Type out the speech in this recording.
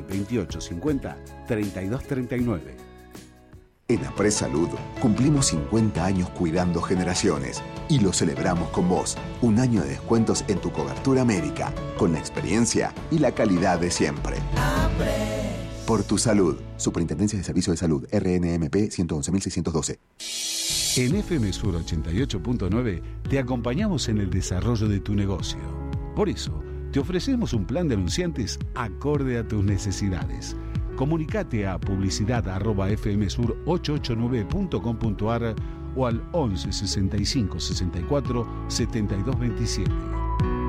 2850 3239. En Apres Salud cumplimos 50 años cuidando generaciones y lo celebramos con vos. Un año de descuentos en tu cobertura médica, con la experiencia y la calidad de siempre. Por tu salud. Superintendencia de Servicios de Salud, RNMP 111.612. En FM Sur 88.9 te acompañamos en el desarrollo de tu negocio. Por eso, te ofrecemos un plan de anunciantes acorde a tus necesidades. Comunicate a publicidad@fmsur889.com.ar o al 11 65 64 72 27.